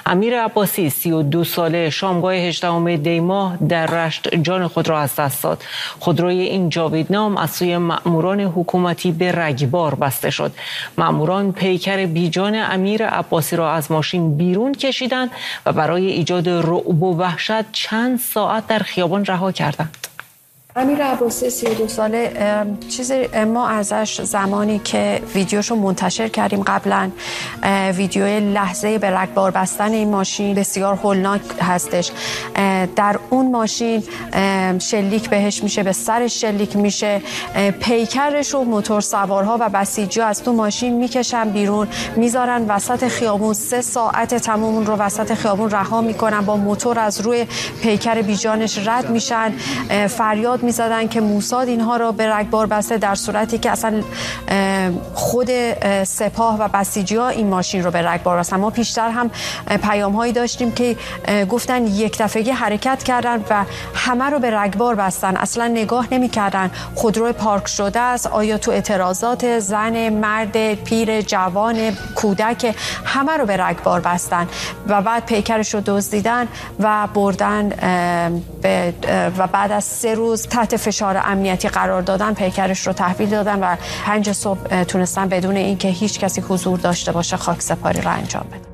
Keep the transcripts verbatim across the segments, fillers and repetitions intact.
امیر عباسی سی و دو ساله شامگاه هجدهم دی ماه در رشت جان خود را از دست داد. خودروی این جاویدنام از سوی مأموران حکومتی به رگبار بسته شد. مأموران پیکر بیجان امیر عباسی را از ماشین بیرون کشیدند و برای ایجاد رعب و وحشت چند ساعت در خیابان رها کردند. امیر عباسی سی و دو ساله چیزی ما ازش زمانی که ویدیوشو منتشر کردیم قبلا، ویدیو لحظه به رگبار بستن این ماشین بسیار هولناک هستش. در اون ماشین شلیک بهش میشه، به سرش شلیک میشه، پیکرش و موتور سوارها و بسیجی از تو ماشین میکشن بیرون، میذارن وسط خیابون. سه ساعت تمام رو وسط خیابون رها میکنن، با موتور از روی پیکر بیجانش رد میشن، فریاد میزدن که موساد اینها را به رگبار بسته، در صورتی که اصلا خود سپاه و بسیجی ها این ماشین رو به رگبار بستن. ما پیشتر هم پیام هایی داشتیم که گفتن یک دفعگی حرکت کردن و همه رو به رگبار بستن، اصلا نگاه نمی کردن خودرو پارک شده است، آیا تو اعتراضات زن، مرد، پیر، جوان، کودک، همه رو به رگبار بستن و بعد پیکرش رو دزدیدن و بردن و بعد از سه روز تحت فشار امنیتی قرار دادن، پیکرش رو تحویل دادن و پنج صبح تونستن بدون اینکه هیچ کسی حضور داشته باشه خاکسپاری رو انجام بدن.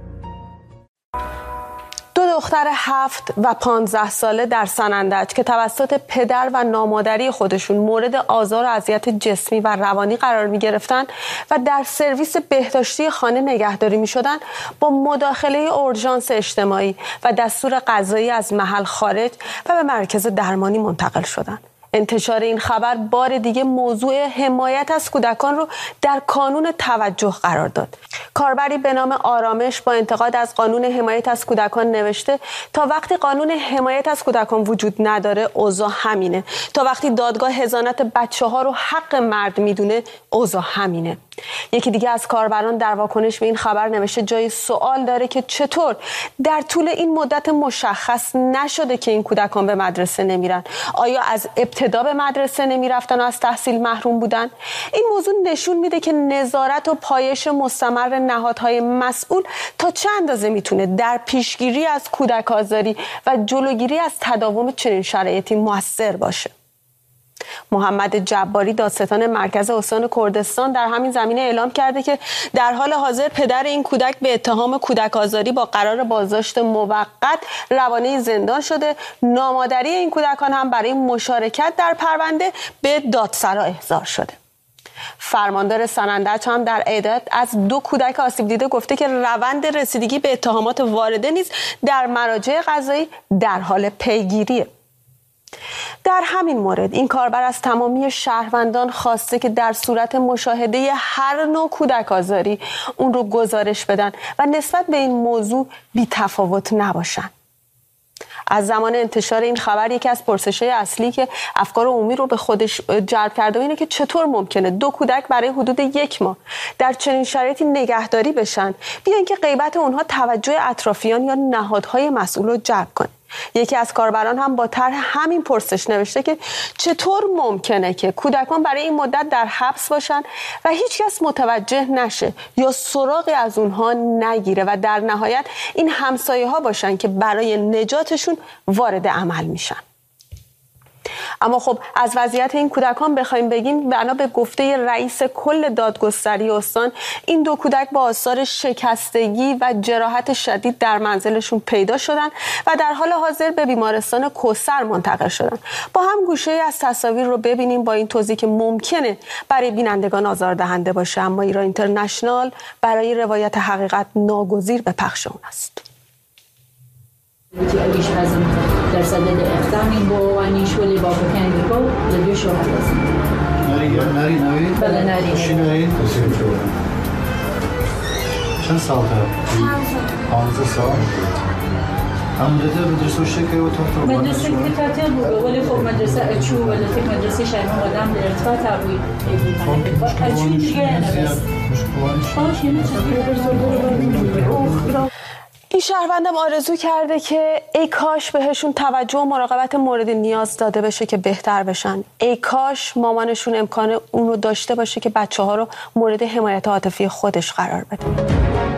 دو دختر هفت و پانزده ساله در سنندج که توسط پدر و نامادری خودشون مورد آزار و اذیت جسمی و روانی قرار می گرفتن و در سرویس بهداشتی خانه نگهداری می شدن، با مداخله اورژانس اجتماعی و دستور قضایی از محل خارج و به مرکز درمانی منتقل شدند. انتشار این خبر بار دیگه موضوع حمایت از کودکان رو در کانون توجه قرار داد. کاربری به نام آرامش با انتقاد از قانون حمایت از کودکان نوشته تا وقتی قانون حمایت از کودکان وجود نداره اوضاع همینه، تا وقتی دادگاه حضانت بچه ها رو حق مرد میدونه اوضاع همینه. یکی دیگه از کاربران در واکنش به این خبر نوشته جای سوال داره که چطور در طول این مدت مشخص نشده که این کودکان به مدرسه نمیرن؟ آیا از ابتدا به مدرسه نمیرفتن و از تحصیل محروم بودن؟ این موضوع نشون میده که نظارت و پایش مستمر نهادهای مسئول تا چه اندازه میتونه در پیشگیری از کودک آزاری و جلوگیری از تداوم چنین شرایطی موثر باشه. محمد جباری دادستان مرکز استان کردستان در همین زمینه اعلام کرده که در حال حاضر پدر این کودک به اتهام کودک آزاری با قرار بازداشت موقت روانه زندان شده. نامادری این کودکان هم برای مشارکت در پرونده به دادسرا احضار شده. فرماندار سنندج هم در عدت از دو کودک آسیب دیده گفته که روند رسیدگی به اتهامات وارده نیز در مراجع قضایی در حال پیگیریه. در همین مورد این کاربر از تمامی شهروندان خواسته که در صورت مشاهده هر نوع کودک آزاری اون رو گزارش بدن و نسبت به این موضوع بی تفاوت نباشن. از زمان انتشار این خبر یکی از پرسش‌های اصلی که افکار عمومی رو به خودش جلب کرده اینه که چطور ممکنه دو کودک برای حدود یک ماه در چنین شرایطی نگهداری بشن بیان که غیبت اونها توجه اطرافیان یا نهادهای مسئول رو جلب کنه. یکی از کاربران هم با طرح همین پرسش نوشته که چطور ممکنه که کودکان برای این مدت در حبس باشن و هیچ کس متوجه نشه یا سراغی از اونها نگیره و در نهایت این همسایه ها باشن که برای نجاتشون وارد عمل میشن. اما خب از وضعیت این کودکان بخوایم بگیم، بنا به گفته رئیس کل دادگستری استان، این دو کودک با آثار شکستگی و جراحت شدید در منزلشون پیدا شدن و در حال حاضر به بیمارستان کوثر منتقل شدن. با هم گوشه از تصاویر رو ببینیم با این توضیح که ممکنه برای بینندگان آزاردهنده باشه، اما ایران اینترنشنال برای روایت حقیقت ناگزیر به پخش اون است. در صدد اقدامی با نیشولی با بکنی با لدو شوهر هستیم. نری نری نری. بله نری. چی نری؟ چند سال داره؟ پانزده سال. هم داده مدرسه شکر و تو تو. مدرسه کتاتی بود ولی خب مدرسه اچو ولی فکر مدرسه شهرمان آدم در ارتباط بود. اچو دیگه نبست. این شهروندم آرزو کرده که ای کاش بهشون توجه و مراقبت مورد نیاز داده بشه که بهتر بشن. ای کاش مامانشون امکان اون رو داشته باشه که بچه ها رو مورد حمایت عاطفی خودش قرار بده.